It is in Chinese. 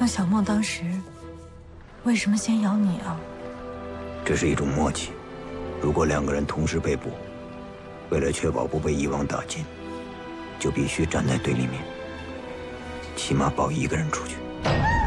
小莫当时为什么先咬你啊？ 这是一种默契。如果2个人同时被捕，为了确保不被一网打尽，就必须站在对立面，起码保1个人出去。